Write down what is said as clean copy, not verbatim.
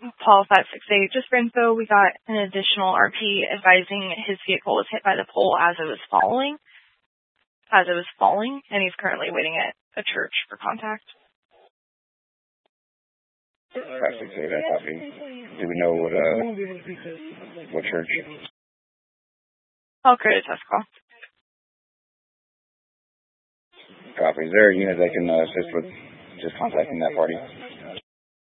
Paul 568, just for info, we got an additional RP advising his vehicle was hit by the pole as it was falling, and he's currently waiting at a church for contact. 568, I copy. Do we know what church? I'll create a test call. Copy. Is there a unit that can assist with just contacting that party?